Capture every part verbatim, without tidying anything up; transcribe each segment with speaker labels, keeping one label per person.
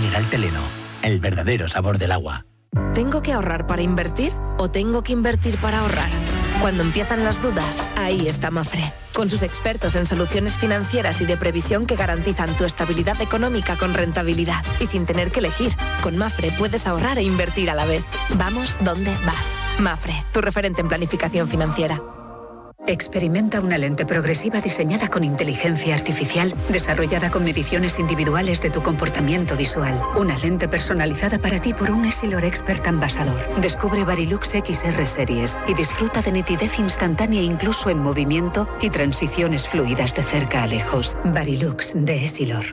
Speaker 1: Mineral Teleno, el verdadero sabor del agua.
Speaker 2: ¿Tengo que ahorrar para invertir o tengo que invertir para ahorrar? Cuando empiezan las dudas, ahí está Mafre, con sus expertos en soluciones financieras y de previsión que garantizan tu estabilidad económica con rentabilidad y sin tener que elegir. Con Mafre puedes ahorrar e invertir a la vez. Vamos donde vas. Mafre, tu referente en planificación financiera.
Speaker 3: Experimenta una lente progresiva diseñada con inteligencia artificial, desarrollada con mediciones individuales de tu comportamiento visual. Una lente personalizada para ti por un Essilor Expert Ambassador. Descubre Varilux X R Series y disfruta de nitidez instantánea incluso en movimiento y transiciones fluidas de cerca a lejos. Varilux de Essilor.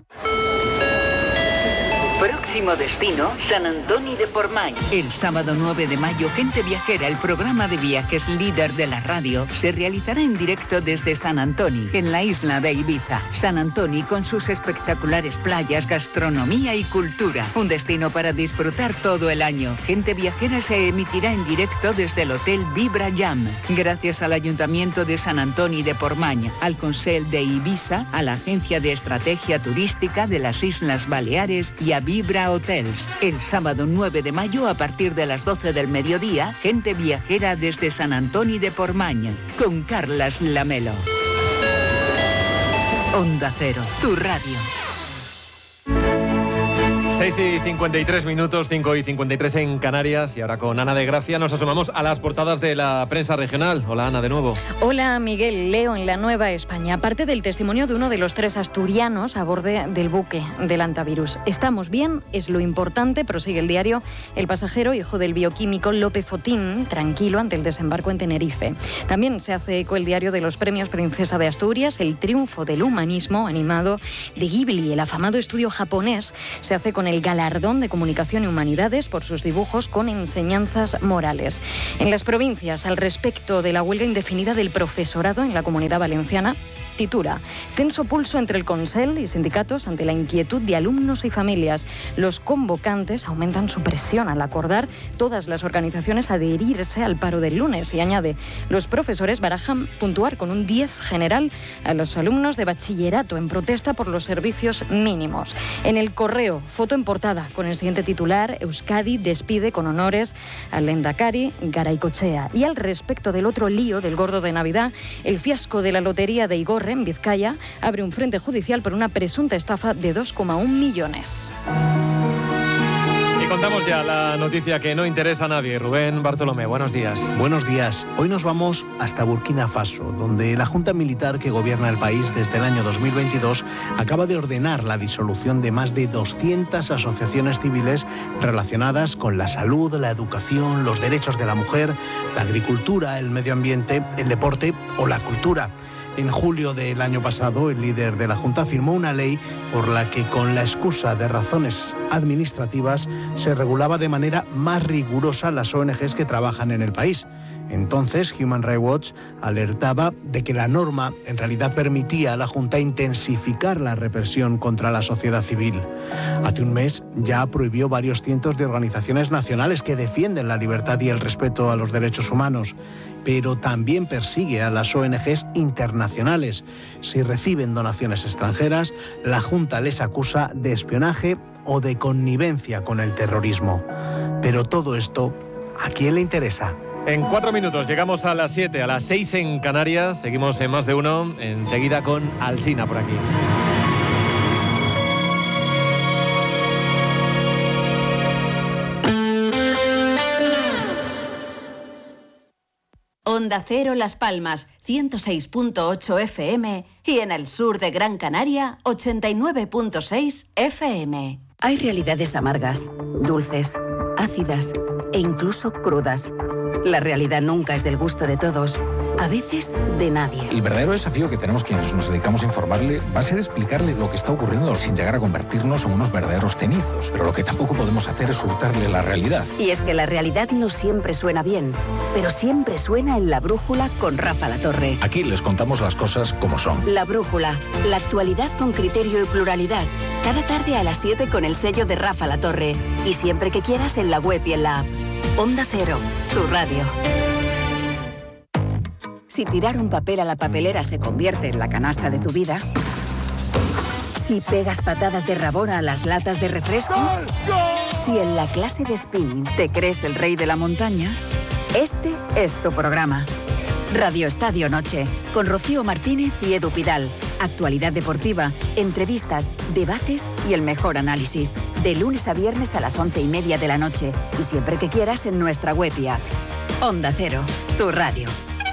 Speaker 4: Próximo destino, San Antoni de Portmany. El sábado nueve de mayo, Gente Viajera, el programa de viajes líder de la radio, se realizará en directo desde San Antoni, en la isla de Ibiza. San Antoni con sus espectaculares playas, gastronomía y cultura. Un destino para disfrutar todo el año. Gente Viajera se emitirá en directo desde el Hotel Vibra Jam. Gracias al Ayuntamiento de San Antoni de Portmany, al Consell de Ibiza, a la Agencia de Estrategia Turística de las Islas Baleares y a Vibra Hotels. El sábado nueve de mayo a partir de las doce del mediodía, Gente Viajera desde San Antoni de Portmany, con Carlas Lamelo. Onda Cero, tu radio.
Speaker 5: seis y cincuenta y tres minutos, cinco y cincuenta y tres en Canarias. Y ahora con Ana de Gracia nos asomamos a las portadas de la prensa regional. Hola, Ana, de nuevo.
Speaker 6: Hola, Miguel. Leo en La Nueva España. Aparte del testimonio de uno de los tres asturianos a bordo del buque del Antavirus. Estamos bien, es lo importante, prosigue el diario. El pasajero, hijo del bioquímico López Otín, tranquilo ante el desembarco en Tenerife. También se hace eco el diario de los premios Princesa de Asturias. El triunfo del humanismo animado de Ghibli, el afamado estudio japonés, se hace con el galardón de Comunicación y Humanidades por sus dibujos con enseñanzas morales. En las provincias, al respecto de la huelga indefinida del profesorado en la Comunidad Valenciana, titula: tenso pulso entre el Consell y sindicatos ante la inquietud de alumnos y familias. Los convocantes aumentan su presión al acordar todas las organizaciones adherirse al paro del lunes, y añade: los profesores barajan puntuar con un diez general a los alumnos de bachillerato en protesta por los servicios mínimos. En El Correo, foto en portada con el siguiente titular: Euskadi despide con honores al Lehendakari Garaycochea. Y al respecto del otro lío del gordo de Navidad, el fiasco de la lotería de Igorre en Vizcaya abre un frente judicial por una presunta estafa de dos coma uno millones.
Speaker 5: Y contamos ya la noticia que no interesa a nadie. Rubén Bartolomé, buenos días.
Speaker 7: Buenos días. Hoy nos vamos hasta Burkina Faso, donde la Junta Militar que gobierna el país desde el año dos mil veintidós acaba de ordenar la disolución de más de doscientas asociaciones civiles relacionadas con la salud, la educación, los derechos de la mujer, la agricultura, el medio ambiente, el deporte o la cultura. En julio del año pasado, el líder de la Junta firmó una ley por la que, con la excusa de razones administrativas, se regulaba de manera más rigurosa las O N Ges que trabajan en el país. Entonces, Human Rights Watch alertaba de que la norma en realidad permitía a la Junta intensificar la represión contra la sociedad civil. Hace un mes ya prohibió varios cientos de organizaciones nacionales que defienden la libertad y el respeto a los derechos humanos, pero también persigue a las O N Ges internacionales. Si reciben donaciones extranjeras, la Junta les acusa de espionaje o de connivencia con el terrorismo. Pero todo esto, ¿a quién le interesa?
Speaker 5: En cuatro minutos llegamos a las siete, a las seis en Canarias. Seguimos en Más de Uno, enseguida con Alsina por aquí.
Speaker 8: Onda Cero Las Palmas, ciento seis punto ocho F M y en el sur de Gran Canaria, ochenta y nueve punto seis F M.
Speaker 3: Hay realidades amargas, dulces, ácidas e incluso crudas. La realidad nunca es del gusto de todos, a veces de nadie.
Speaker 9: El verdadero desafío que tenemos quienes nos dedicamos a informarle va a ser explicarle lo que está ocurriendo sin llegar a convertirnos en unos verdaderos cenizos. Pero lo que tampoco podemos hacer es hurtarle la realidad.
Speaker 3: Y es que la realidad no siempre suena bien, pero siempre suena en La Brújula con Rafa Latorre.
Speaker 9: Aquí les contamos las cosas como son.
Speaker 3: La Brújula, la actualidad con criterio y pluralidad. Cada tarde a las siete con el sello de Rafa Latorre. Y siempre que quieras en la web y en la app. Onda Cero, tu radio. Si tirar un papel a la papelera se convierte en la canasta de tu vida,
Speaker 10: Si pegas patadas de rabona a las latas de refresco.
Speaker 11: ¡Gol! ¡Gol!
Speaker 10: Si en la clase de spinning te crees el rey de la montaña, este es tu programa. Radio Estadio Noche, con Rocío Martínez y Edu Pidal. Actualidad deportiva, entrevistas, debates y el mejor análisis. De lunes a viernes a las once y media de la noche. Y siempre que quieras en nuestra web y app. Onda Cero, tu radio.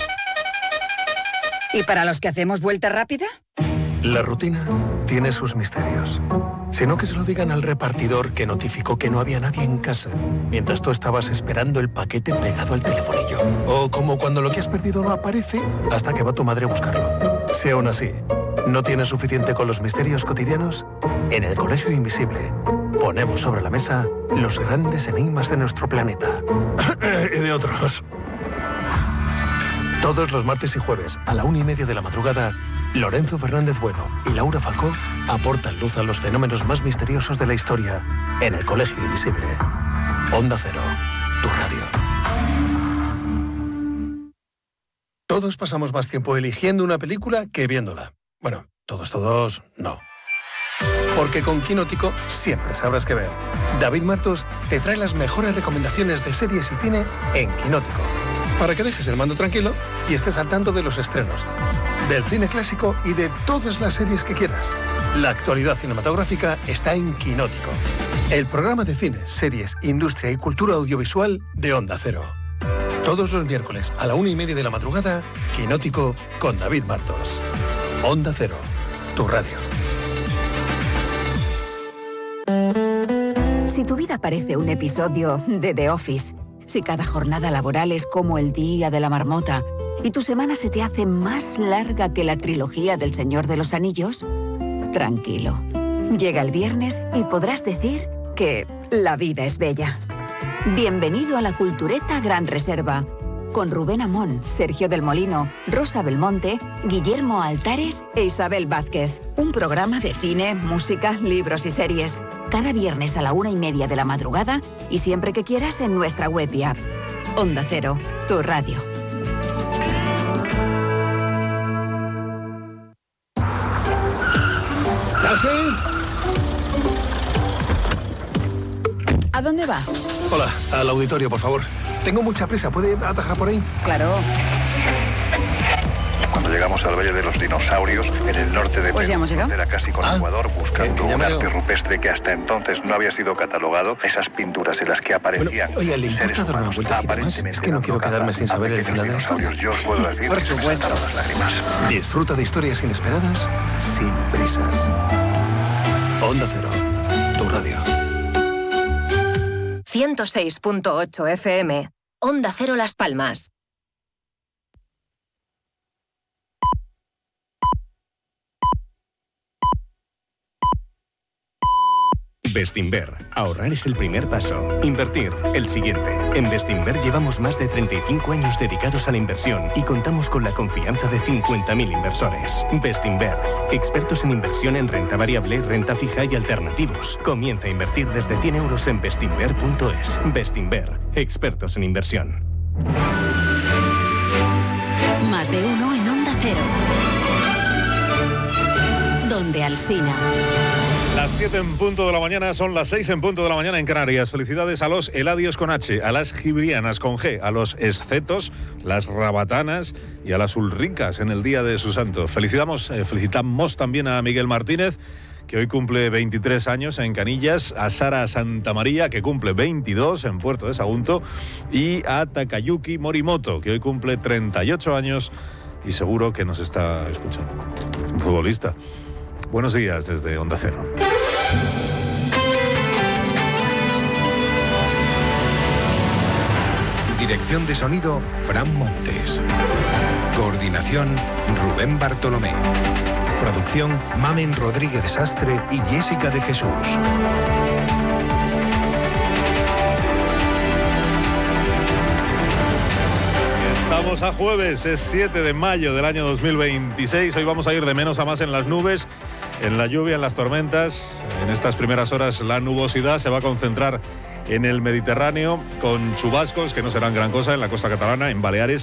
Speaker 10: ¿Y para los que hacemos vuelta rápida?
Speaker 12: La rutina tiene sus misterios. Sino que se lo digan al repartidor que notificó que no había nadie en casa, mientras tú estabas esperando el paquete pegado al telefonillo. O como cuando lo que has perdido no aparece hasta que va tu madre a buscarlo. Si aún así no tienes suficiente con los misterios cotidianos, en el Colegio Invisible ponemos sobre la mesa los grandes enigmas de nuestro planeta. Y de otros. Todos los martes y jueves a la una y media de la madrugada, Lorenzo Fernández Bueno y Laura Falcó aportan luz a los fenómenos más misteriosos de la historia en el Colegio Invisible. Onda Cero, tu radio. Todos pasamos más tiempo eligiendo una película que viéndola. Bueno, todos, todos, no. Porque con Quinótico siempre sabrás qué ver. David Martos te trae las mejores recomendaciones de series y cine en Quinótico, para que dejes el mando tranquilo y estés al tanto de los estrenos, del cine clásico y de todas las series que quieras. La actualidad cinematográfica está en Quinótico, el programa de cine, series, industria y cultura audiovisual de Onda Cero. Todos los miércoles a la una y media de la madrugada, Quinótico con David Martos. Onda Cero, tu radio.
Speaker 10: Si tu vida parece un episodio de The Office, si cada jornada laboral es como el día de la marmota y tu semana se te hace más larga que la trilogía del Señor de los Anillos, tranquilo. Llega el viernes y podrás decir que la vida es bella. Bienvenido a la Cultureta Gran Reserva, con Rubén Amón, Sergio del Molino, Rosa Belmonte, Guillermo Altares e Isabel Vázquez. Un programa de cine, música, libros y series. Cada viernes a la una y media de la madrugada y siempre que quieras en nuestra web y app. Onda Cero, tu radio.
Speaker 12: ¿Taxi?
Speaker 10: ¿A dónde va?
Speaker 12: Hola, al auditorio, por favor. Tengo mucha prisa, ¿puede atajar por ahí?
Speaker 10: Claro.
Speaker 13: Cuando llegamos al Valle de los Dinosaurios, en el norte de
Speaker 10: pues
Speaker 13: Perú,
Speaker 10: ya
Speaker 13: era casi con
Speaker 12: ah,
Speaker 13: Ecuador, buscando
Speaker 12: que, que
Speaker 13: un arte
Speaker 12: yo.
Speaker 13: rupestre que hasta entonces no había sido catalogado, esas pinturas en las que aparecían.
Speaker 12: Bueno, oye, ¿le importa dar una vueltecita más? Es que no quiero quedarme sin saber el final de la historia.
Speaker 13: Yo os puedo decir
Speaker 10: por supuesto.
Speaker 13: Las lágrimas.
Speaker 12: Disfruta de historias inesperadas sin prisas. Onda Cero, tu radio.
Speaker 2: ciento seis punto ocho F M. Onda Cero Las Palmas.
Speaker 14: Bestinver. Ahorrar es el primer paso. Invertir, el siguiente. En Bestinver llevamos más de treinta y cinco años dedicados a la inversión y contamos con la confianza de cincuenta mil inversores. Bestinver. Expertos en inversión en renta variable, renta fija y alternativos. Comienza a invertir desde cien euros en bestinver punto es. Bestinver. Expertos en inversión.
Speaker 8: Más de uno en Onda Cero. Donde Alsina.
Speaker 15: Las siete en punto de la mañana, son las seis en punto de la mañana en Canarias. Felicidades a los Eladios con H, a las Gibrianas con G, a los Escetos, las Rabatanas y a las Ulricas en el día de su santo. Felicitamos, eh, felicitamos también a Miguel Martínez, que hoy cumple veintitrés años en Canillas, a Sara Santamaría, que cumple veintidós en Puerto de Sagunto, y a Takayuki Morimoto, que hoy cumple treinta y ocho años y seguro que nos está escuchando. Un futbolista. Buenos días desde Onda Cero.
Speaker 16: Dirección de sonido, Fran Montes. Coordinación, Rubén Bartolomé. Producción, Mamen Rodríguez Sastre y Jessica de Jesús.
Speaker 15: Estamos a jueves, es siete de mayo del año dos mil veintiséis. Hoy vamos a ir de menos a más en las nubes, en la lluvia, en las tormentas. En estas primeras horas la nubosidad se va a concentrar en el Mediterráneo, con chubascos que no serán gran cosa en la costa catalana, en Baleares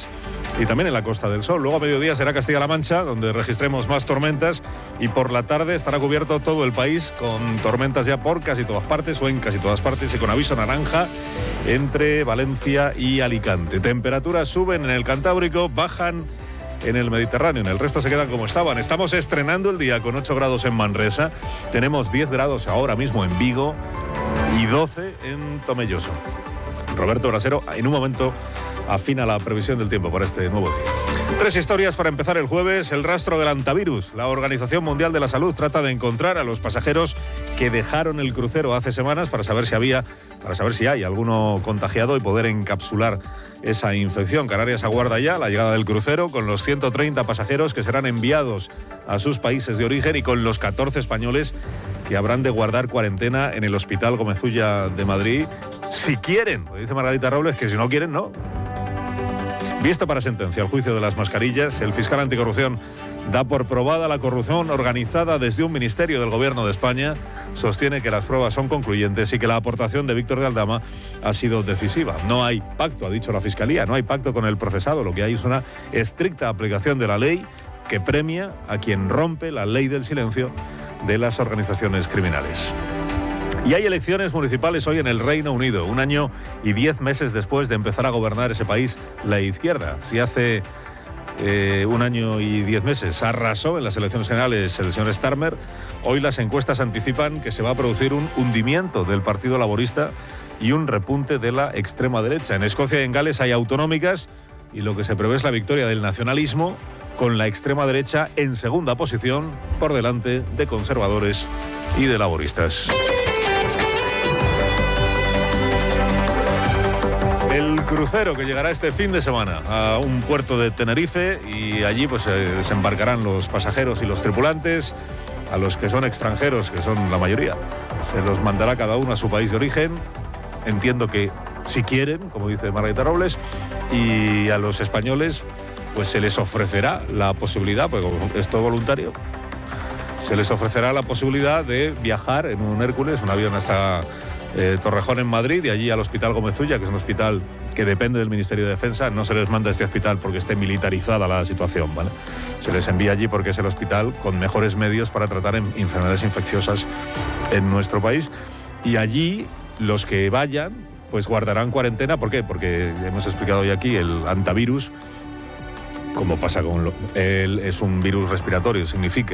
Speaker 15: y también en la Costa del Sol. Luego a mediodía será Castilla-La Mancha, donde registremos más tormentas, y por la tarde estará cubierto todo el país con tormentas ya por casi todas partes o en casi todas partes, y con aviso naranja entre Valencia y Alicante. Temperaturas suben en el Cantábrico, bajan en el Mediterráneo, en el resto se quedan como estaban. Estamos estrenando el día con ocho grados en Manresa, tenemos diez grados ahora mismo en Vigo y doce en Tomelloso. Roberto Brasero en un momento afina la previsión del tiempo para este nuevo día. Tres historias para empezar el jueves. El rastro del hantavirus. La Organización Mundial de la Salud trata de encontrar a los pasajeros que dejaron el crucero hace semanas para saber si había, para saber si hay alguno contagiado y poder encapsular esa infección. Canarias aguarda ya la llegada del crucero con los ciento treinta pasajeros que serán enviados a sus países de origen y con los catorce españoles que habrán de guardar cuarentena en el Hospital Gómez Ulla de Madrid, si quieren. Pues dice Margarita Robles que si no quieren, no. Visto para sentencia el juicio de las mascarillas, el fiscal anticorrupción da por probada la corrupción organizada desde un ministerio del Gobierno de España, sostiene que las pruebas son concluyentes y que la aportación de Víctor de Aldama ha sido decisiva. No hay pacto, ha dicho la Fiscalía, no hay pacto con el procesado, lo que hay es una estricta aplicación de la ley que premia a quien rompe la ley del silencio de las organizaciones criminales. Y hay elecciones municipales hoy en el Reino Unido, un año y diez meses después de empezar a gobernar ese país la izquierda. Si hace eh, un año y diez meses arrasó en las elecciones generales el señor Starmer, hoy las encuestas anticipan que se va a producir un hundimiento del Partido Laborista y un repunte de la extrema derecha. En Escocia y en Gales hay autonómicas y lo que se prevé es la victoria del nacionalismo, con la extrema derecha en segunda posición por delante de conservadores y de laboristas. El crucero que llegará este fin de semana a un puerto de Tenerife, y allí pues se desembarcarán los pasajeros y los tripulantes, a los que son extranjeros, que son la mayoría. Se los mandará cada uno a su país de origen, entiendo que si quieren, como dice Margarita Robles, y a los españoles pues se les ofrecerá la posibilidad, pues esto es voluntario, se les ofrecerá la posibilidad de viajar en un Hércules, un avión hasta Eh, Torrejón en Madrid, y allí al Hospital Gómez Ulla, que es un hospital que depende del Ministerio de Defensa. No se les manda a este hospital porque esté militarizada la situación, ¿vale? Se les envía allí porque es el hospital con mejores medios para tratar en enfermedades infecciosas en nuestro país. Y allí los que vayan pues guardarán cuarentena. ¿Por qué? Porque hemos explicado hoy aquí el hantavirus, como pasa con lo, él es un virus respiratorio, significa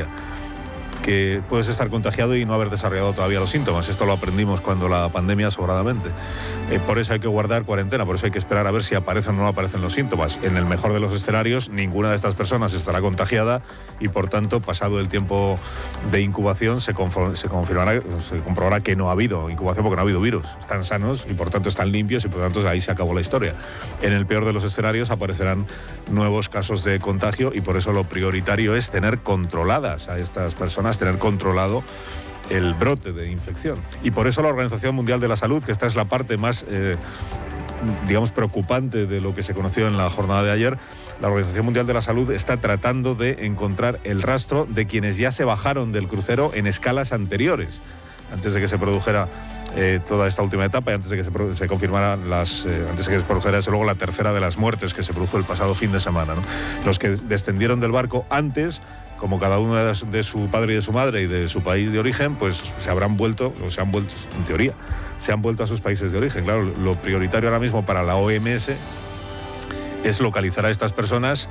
Speaker 15: que puedes estar contagiado y no haber desarrollado todavía los síntomas. Esto lo aprendimos cuando la pandemia sobradamente. Eh, por eso hay que guardar cuarentena, por eso hay que esperar a ver si aparecen o no aparecen los síntomas. En el mejor de los escenarios, ninguna de estas personas estará contagiada y, por tanto, pasado el tiempo de incubación, se, se confirmará, se comprobará que no ha habido incubación porque no ha habido virus. Están sanos y, por tanto, están limpios y, por tanto, ahí se acabó la historia. En el peor de los escenarios aparecerán nuevos casos de contagio y, por eso, lo prioritario es tener controladas a estas personas, tener controlado el brote de infección. Y por eso la Organización Mundial de la Salud, que esta es la parte más, eh, digamos, preocupante de lo que se conoció en la jornada de ayer, la Organización Mundial de la Salud está tratando de encontrar el rastro de quienes ya se bajaron del crucero en escalas anteriores, antes de que se produjera eh, toda esta última etapa y antes de que se, se confirmaran las, eh, antes de que se produjera desde luego la tercera de las muertes que se produjo el pasado fin de semana, ¿no? Los que descendieron del barco antes, como cada uno de, de su padre y de su madre y de su país de origen, pues se habrán vuelto, o se han vuelto, en teoría, se han vuelto a sus países de origen. Claro, lo prioritario ahora mismo para la O M S es localizar a estas personas,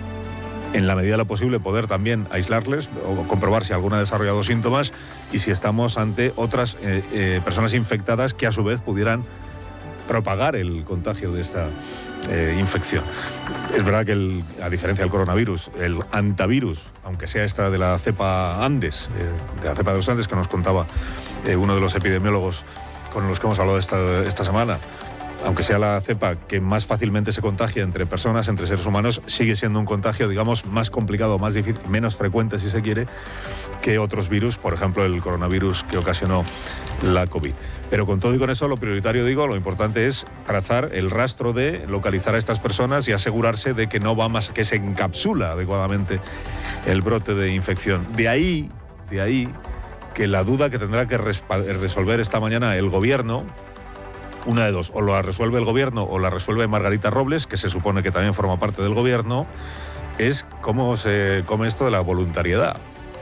Speaker 15: en la medida de lo posible poder también aislarles o comprobar si alguna ha desarrollado síntomas y si estamos ante otras eh, eh, personas infectadas que a su vez pudieran propagar el contagio de esta eh, infección. Es verdad que, el, a diferencia del coronavirus, el hantavirus, aunque sea esta de la cepa Andes, eh, de la cepa de los Andes que nos contaba eh, uno de los epidemiólogos con los que hemos hablado esta, esta semana, aunque sea la cepa que más fácilmente se contagia entre personas, entre seres humanos, sigue siendo un contagio, digamos, más complicado, más difícil, menos frecuente, si se quiere, que otros virus, por ejemplo, el coronavirus que ocasionó la COVID. Pero con todo y con eso, lo prioritario, digo, lo importante es trazar el rastro de localizar a estas personas y asegurarse de que no va más, que se encapsula adecuadamente el brote de infección. De ahí, de ahí, que la duda que tendrá que resolver esta mañana el Gobierno, una de dos, o la resuelve el gobierno o la resuelve Margarita Robles, que se supone que también forma parte del gobierno, es cómo se come esto de la voluntariedad.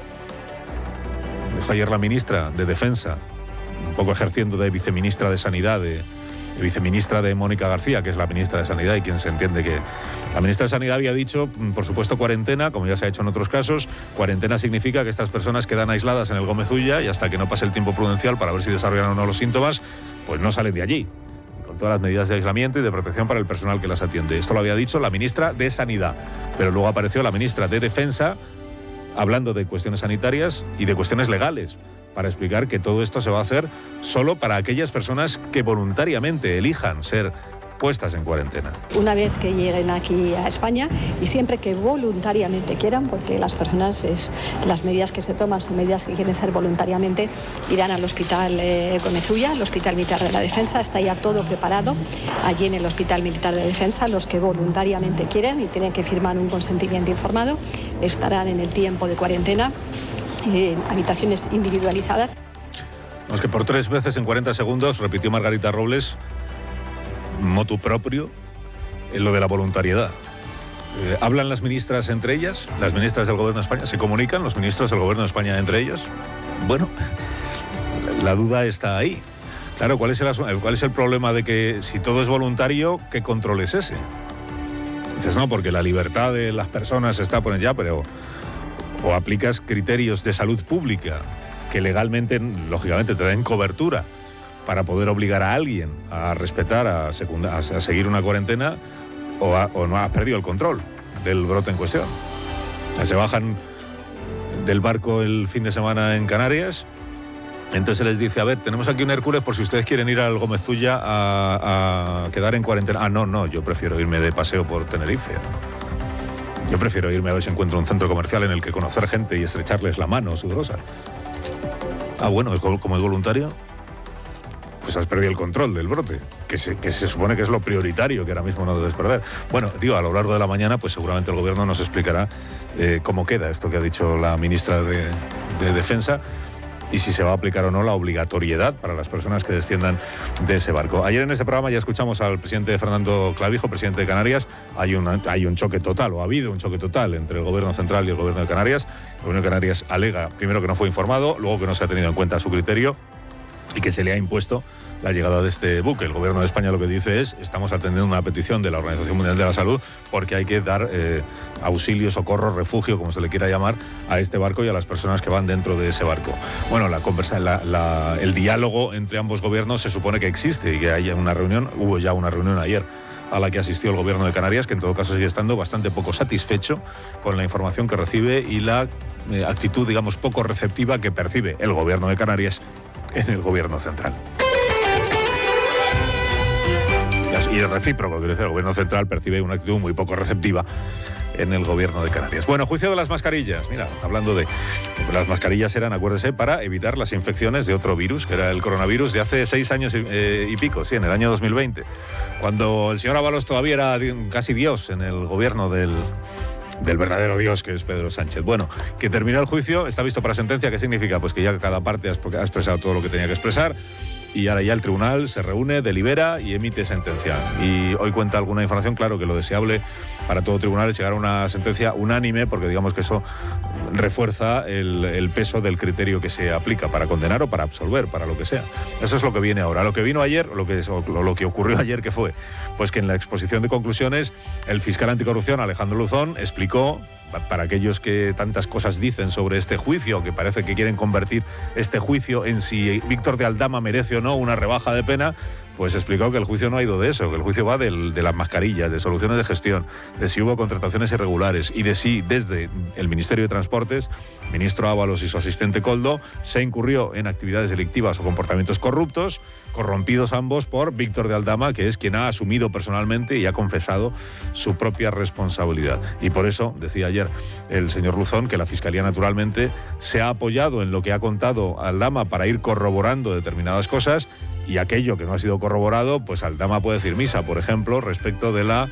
Speaker 15: Dijo ayer la ministra de Defensa, un poco ejerciendo de viceministra de Sanidad, de, de viceministra de Mónica García, que es la ministra de Sanidad y quien se entiende que... La ministra de Sanidad había dicho, por supuesto, cuarentena, como ya se ha hecho en otros casos. Cuarentena significa que estas personas quedan aisladas en el Gómez Ulla y hasta que no pase el tiempo prudencial para ver si desarrollan o no los síntomas, pues no salen de allí, con todas las medidas de aislamiento y de protección para el personal que las atiende. Esto lo había dicho la ministra de Sanidad, pero luego apareció la ministra de Defensa hablando de cuestiones sanitarias y de cuestiones legales, para explicar que todo esto se va a hacer solo para aquellas personas que voluntariamente elijan ser puestas en cuarentena.
Speaker 11: Una vez que lleguen aquí a España y siempre que voluntariamente quieran, porque las personas, es, las medidas que se toman son medidas que quieren ser voluntariamente, irán al hospital eh, Gómez Ulla, el Hospital Militar de la Defensa, está ya todo preparado. Allí en el Hospital Militar de Defensa, los que voluntariamente quieren y tienen que firmar un consentimiento informado, estarán en el tiempo de cuarentena, en habitaciones individualizadas.
Speaker 15: Es que por tres veces en cuarenta segundos repitió Margarita Robles motu propio en lo de la voluntariedad. Eh, ¿Hablan las ministras entre ellas? ¿Las ministras del Gobierno de España? ¿Se comunican los ministros del Gobierno de España entre ellos? Bueno, la duda está ahí. Claro, ¿cuál es el, cuál es el problema de que si todo es voluntario, qué control es ese? Dices, no, porque la libertad de las personas está por allá, pero... O aplicas criterios de salud pública que legalmente, lógicamente, te den cobertura para poder obligar a alguien a respetar, a, secunda, a seguir una cuarentena, o, a, o no has perdido el control del brote en cuestión. O sea, se bajan del barco el fin de semana en Canarias, entonces se les dice, a ver, tenemos aquí un Hércules por si ustedes quieren ir al Gómez Ulla a, a quedar en cuarentena. Ah, no, no, yo prefiero irme de paseo por Tenerife. Yo prefiero irme a ver si encuentro un centro comercial en el que conocer gente y estrecharles la mano sudorosa. Ah, bueno, como es voluntario, pues has perdido el control del brote, que se, que se supone que es lo prioritario, que ahora mismo no debes perder. Bueno, digo, a lo largo de la mañana, pues seguramente el gobierno nos explicará eh, cómo queda esto que ha dicho la ministra de, de Defensa y si se va a aplicar o no la obligatoriedad para las personas que desciendan de ese barco. Ayer en ese programa ya escuchamos al presidente Fernando Clavijo, presidente de Canarias. Hay, una, hay un choque total, o ha habido un choque total entre el gobierno central y el gobierno de Canarias. El gobierno de Canarias alega, primero, que no fue informado, luego que no se ha tenido en cuenta su criterio y que se le ha impuesto la llegada de este buque. El gobierno de España lo que dice es, estamos atendiendo una petición de la Organización Mundial de la Salud porque hay que dar eh, auxilio, socorro, refugio, como se le quiera llamar, a este barco y a las personas que van dentro de ese barco. Bueno, la conversa, la, la, el diálogo entre ambos gobiernos se supone que existe y que hay una reunión, hubo ya una reunión ayer a la que asistió el gobierno de Canarias, que en todo caso sigue estando bastante poco satisfecho con la información que recibe y la eh, actitud, digamos, poco receptiva que percibe el gobierno de Canarias en el gobierno central. Y el recíproco, quiero decir, el gobierno central percibe una actitud muy poco receptiva en el gobierno de Canarias. Bueno, juicio de las mascarillas. Mira, hablando de... Las mascarillas eran, acuérdese, para evitar las infecciones de otro virus, que era el coronavirus de hace seis años y, eh, y pico, sí, en el año dos mil veinte, cuando el señor Ábalos todavía era casi Dios en el gobierno del... del verdadero Dios, que es Pedro Sánchez. Bueno, que terminó el juicio, está visto para sentencia. ¿Qué significa? Pues que ya cada parte ha expresado todo lo que tenía que expresar y ahora ya el tribunal se reúne, delibera y emite sentencia. Y hoy cuenta alguna información, claro, que lo deseable para todo tribunal es llegar a una sentencia unánime, porque digamos que eso refuerza el, el peso del criterio que se aplica para condenar o para absolver, para lo que sea. Eso es lo que viene ahora. Lo que vino ayer, lo que, lo, lo que ocurrió ayer, ¿qué fue? Pues que en la exposición de conclusiones el fiscal anticorrupción, Alejandro Luzón, explicó, para aquellos que tantas cosas dicen sobre este juicio, que parece que quieren convertir este juicio en si Víctor de Aldama merece o no una rebaja de pena, pues explicó que el juicio no ha ido de eso, que el juicio va del, de las mascarillas, de soluciones de gestión, de si hubo contrataciones irregulares y de si desde el Ministerio de Transportes, ministro Ábalos y su asistente Coldo, se incurrió en actividades delictivas o comportamientos corruptos, corrompidos ambos por Víctor de Aldama, que es quien ha asumido personalmente y ha confesado su propia responsabilidad. Y por eso, decía ayer el señor Luzón, que la Fiscalía naturalmente se ha apoyado en lo que ha contado Aldama para ir corroborando determinadas cosas, y aquello que no ha sido corroborado, pues Aldama puede decir misa, por ejemplo, respecto de la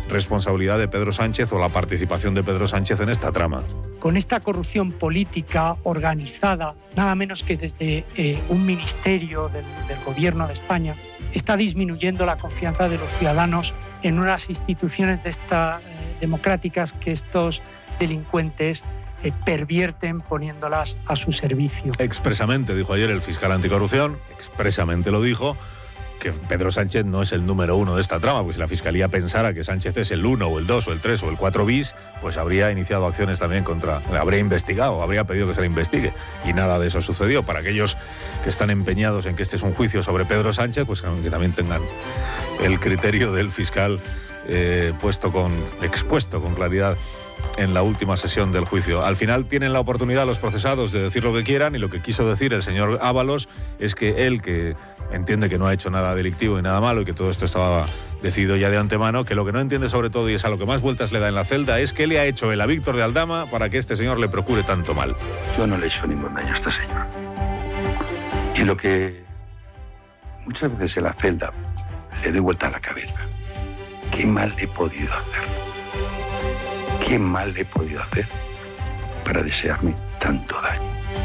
Speaker 15: responsabilidad de Pedro Sánchez o la participación de Pedro Sánchez en esta trama.
Speaker 17: Con esta corrupción política organizada, nada menos que desde eh, un ministerio del, del Gobierno de España, está disminuyendo la confianza de los ciudadanos en unas instituciones de esta, eh, democráticas que estos delincuentes eh, pervierten poniéndolas a su servicio.
Speaker 15: Expresamente, dijo ayer el fiscal anticorrupción, expresamente lo dijo, que Pedro Sánchez no es el número uno de esta trama, pues si la Fiscalía pensara que Sánchez es el uno o el dos o el tres o el cuatro bis, pues habría iniciado acciones también contra, habría investigado, habría pedido que se le investigue, y nada de eso sucedió. Para aquellos que están empeñados en que este es un juicio sobre Pedro Sánchez, pues que también tengan el criterio del fiscal eh, puesto con, expuesto con claridad en la última sesión del juicio. Al final tienen la oportunidad los procesados de decir lo que quieran, y lo que quiso decir el señor Ábalos es que él, que entiende que no ha hecho nada delictivo y nada malo y que todo esto estaba decidido ya de antemano, que lo que no entiende sobre todo, y es a lo que más vueltas le da en la celda, es qué le ha hecho él a Víctor de Aldama para que este señor le procure tanto mal.
Speaker 18: Yo no le he hecho ningún daño a este señor. Y lo que muchas veces en la celda le doy vuelta a la cabeza, ¿qué mal le he podido hacer? ¿Qué mal le he podido hacer para desearme tanto daño?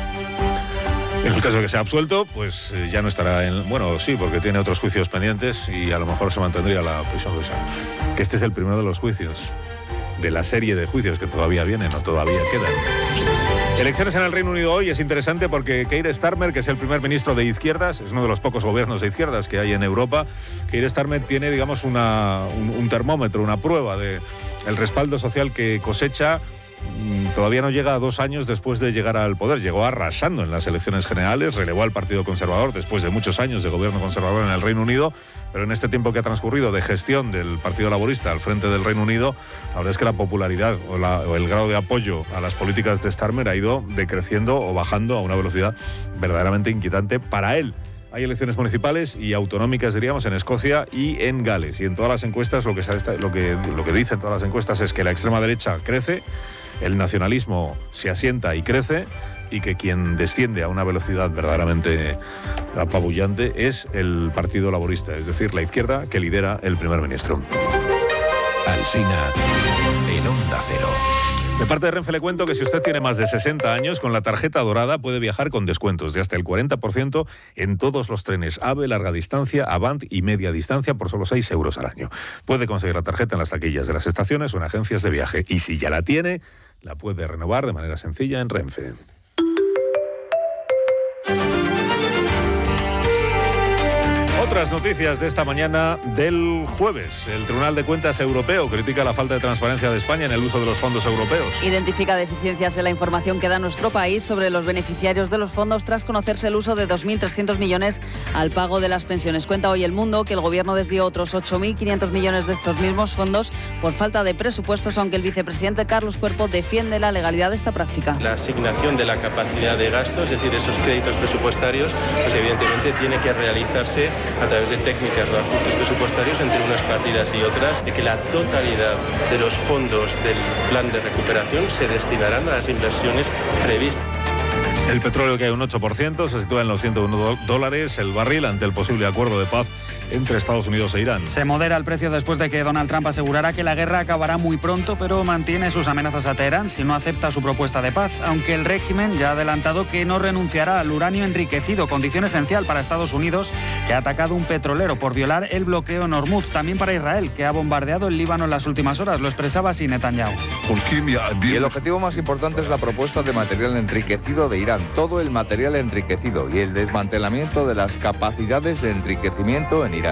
Speaker 15: En el caso de que sea absuelto, pues eh, ya no estará en... Bueno, sí, porque tiene otros juicios pendientes y a lo mejor se mantendría la prisión provisional. Que este es el primero de los juicios, de la serie de juicios que todavía vienen o todavía quedan. Elecciones en el Reino Unido hoy. Es interesante porque Keir Starmer, que es el primer ministro de izquierdas, es uno de los pocos gobiernos de izquierdas que hay en Europa, Keir Starmer tiene, digamos, una, un, un termómetro, una prueba de el respaldo social que cosecha. Todavía no llega a dos años después de llegar al poder. Llegó arrasando en las elecciones generales, relevó al Partido Conservador después de muchos años de gobierno conservador en el Reino Unido, pero en este tiempo que ha transcurrido de gestión del Partido Laborista al frente del Reino Unido, la verdad es que la popularidad o, la, o el grado de apoyo a las políticas de Starmer ha ido decreciendo o bajando a una velocidad verdaderamente inquietante para él. Hay elecciones municipales y autonómicas, diríamos, en Escocia y en Gales. Y en todas las encuestas lo que, lo que, lo que dicen todas las encuestas es que la extrema derecha crece, el nacionalismo se asienta y crece, y que quien desciende a una velocidad verdaderamente apabullante es el Partido Laborista, es decir, la izquierda que lidera el primer ministro.
Speaker 16: Alsina en Onda Cero.
Speaker 15: De parte de Renfe le cuento que si usted tiene más de sesenta años, con la tarjeta dorada puede viajar con descuentos de hasta el cuarenta por ciento en todos los trenes AVE, larga distancia, Avant y media distancia por solo seis euros al año. Puede conseguir la tarjeta en las taquillas de las estaciones o en agencias de viaje. Y si ya la tiene, la puede renovar de manera sencilla en Renfe. Otras noticias de esta mañana del jueves. El Tribunal de Cuentas Europeo critica la falta de transparencia de España en el uso de los fondos europeos.
Speaker 19: Identifica deficiencias en la información que da nuestro país sobre los beneficiarios de los fondos tras conocerse el uso de dos mil trescientos millones al pago de las pensiones. Cuenta hoy El Mundo que el Gobierno desvió otros ocho mil quinientos millones de estos mismos fondos por falta de presupuestos, aunque el vicepresidente Carlos Cuerpo defiende la legalidad de esta práctica.
Speaker 20: La asignación de la capacidad de gasto, es decir, esos créditos presupuestarios, pues evidentemente tiene que realizarse a través de técnicas de ajustes presupuestarios entre unas partidas y otras, y que la totalidad de los fondos del plan de recuperación se destinarán a las inversiones previstas.
Speaker 15: El petróleo cae un ocho por ciento, se sitúa en los ciento uno dólares el barril ante el posible acuerdo de paz entre Estados Unidos e Irán.
Speaker 21: Se modera el precio después de que Donald Trump asegurara que la guerra acabará muy pronto, pero mantiene sus amenazas a Teherán si no acepta su propuesta de paz, aunque el régimen ya ha adelantado que no renunciará al uranio enriquecido, condición esencial para Estados Unidos, que ha atacado un petrolero por violar el bloqueo en Hormuz. También para Israel, que ha bombardeado el Líbano en las últimas horas. Lo expresaba así Netanyahu.
Speaker 22: Y el objetivo más importante es la propuesta de material enriquecido de Irán, todo el material enriquecido y el desmantelamiento de las capacidades de enriquecimiento en Irán.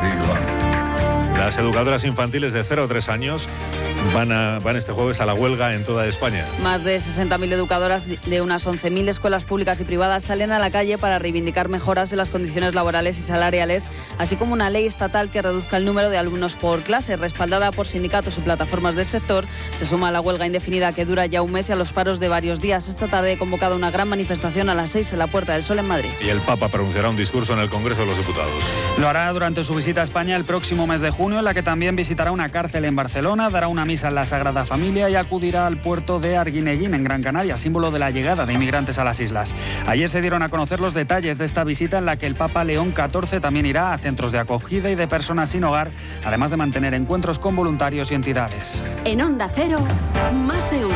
Speaker 15: Las educadoras infantiles de cero a tres años van, a, van este jueves a la huelga en toda España.
Speaker 19: Más de sesenta mil educadoras de unas once mil escuelas públicas y privadas salen a la calle para reivindicar mejoras en las condiciones laborales y salariales, así como una ley estatal que reduzca el número de alumnos por clase. Respaldada por sindicatos y plataformas del sector, se suma a la huelga indefinida que dura ya un mes y a los paros de varios días. Esta tarde he convocado una gran manifestación a las seis en la Puerta del Sol en Madrid.
Speaker 15: Y el Papa pronunciará un discurso en el Congreso de los Diputados.
Speaker 21: Lo hará durante su visita a España el próximo mes de junio, en la que también visitará una cárcel en Barcelona, dará una misa en la Sagrada Familia y acudirá al puerto de Arguineguín, en Gran Canaria, símbolo de la llegada de inmigrantes a las islas. Ayer se dieron a conocer los detalles de esta visita, en la que el Papa León catorce también irá a centros de acogida y de personas sin hogar, además de mantener encuentros con voluntarios y entidades.
Speaker 8: En Onda Cero, más de uno.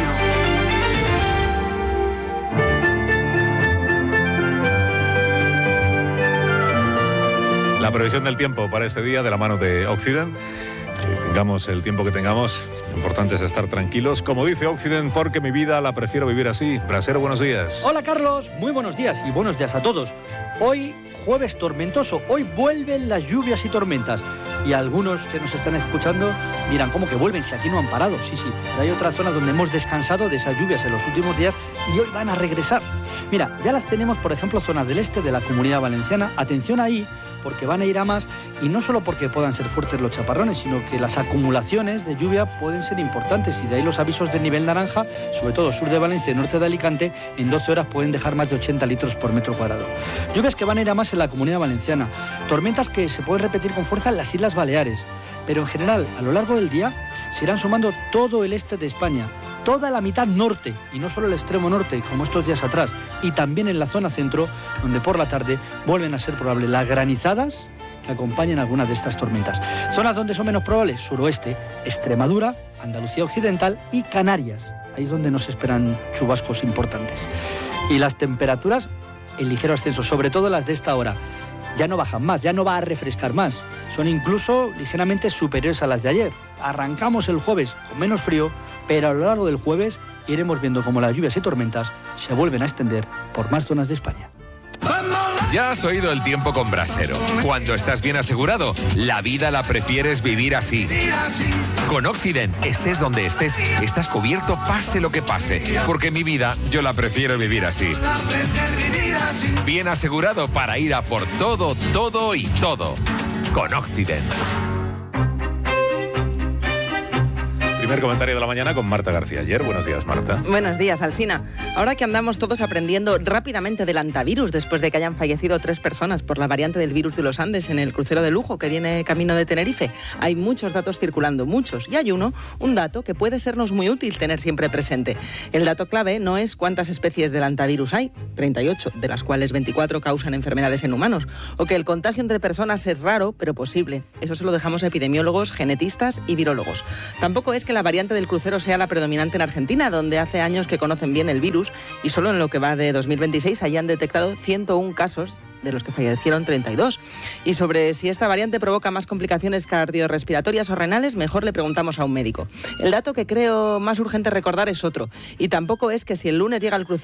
Speaker 15: La previsión del tiempo para este día de la mano de Occident. Que tengamos el tiempo que tengamos, lo importante es estar tranquilos. Como dice Occident, porque mi vida la prefiero vivir así. Brasero, buenos días.
Speaker 1: Hola Carlos, muy buenos días y buenos días a todos. Hoy jueves tormentoso, hoy vuelven las lluvias y tormentas. Y algunos que nos están escuchando dirán, ¿cómo que vuelven si aquí no han parado? Sí, sí, pero hay otras zonas donde hemos descansado de esas lluvias en los últimos días y hoy van a regresar. Mira, ya las tenemos, por ejemplo, zonas del este de la Comunidad Valenciana. Atención ahí, porque van a ir a más, y no solo porque puedan ser fuertes los chaparrones, sino que las acumulaciones de lluvia pueden ser importantes, y de ahí los avisos de nivel naranja, sobre todo sur de Valencia y norte de Alicante, en doce horas pueden dejar más de ochenta litros por metro cuadrado. Lluvias que van a ir a más en la Comunidad Valenciana, tormentas que se pueden repetir con fuerza en las Islas Baleares, pero en general, a lo largo del día, se irán sumando todo el este de España, toda la mitad norte, y no solo el extremo norte, como estos días atrás, y también en la zona centro, donde por la tarde vuelven a ser probables las granizadas que acompañan algunas de estas tormentas. Zonas donde son menos probables: suroeste, Extremadura, Andalucía Occidental y Canarias. Ahí es donde nos esperan chubascos importantes. Y las temperaturas en ligero ascenso, sobre todo las de esta hora. Ya no bajan más, ya no va a refrescar más. Son incluso ligeramente superiores a las de ayer. Arrancamos el jueves con menos frío, pero a lo largo del jueves iremos viendo cómo las lluvias y tormentas se vuelven a extender por más zonas de España.
Speaker 4: Ya has oído el tiempo con Brasero. Cuando estás bien asegurado, la vida la prefieres vivir así. Con Occident, estés donde estés, estás cubierto pase lo que pase. Porque mi vida, yo la prefiero vivir así. Bien asegurado para ir a por todo, todo y todo. Con Occident.
Speaker 15: Primer comentario de la mañana con Marta García Ayer. Buenos días, Marta.
Speaker 23: Buenos días, Alsina. Ahora que andamos todos aprendiendo rápidamente del antivirus, después de que hayan fallecido tres personas por la variante del virus de los Andes en el crucero de lujo que viene camino de Tenerife, hay muchos datos circulando, muchos. Y hay uno, un dato que puede sernos muy útil tener siempre presente. El dato clave no es cuántas especies del antivirus hay, treinta y ocho, de las cuales veinticuatro causan enfermedades en humanos, o que el contagio entre personas es raro, pero posible. Eso se lo dejamos a epidemiólogos, genetistas y virólogos. Tampoco es que la variante del crucero sea la predominante en Argentina, donde hace años que conocen bien el virus y solo en lo que va de dos mil veintiséis hayan detectado ciento uno casos, de los que fallecieron treinta y dos. Y sobre si esta variante provoca más complicaciones cardiorrespiratorias o renales, mejor le preguntamos a un médico. El dato que creo más urgente recordar es otro, y tampoco es que si el lunes llega el crucero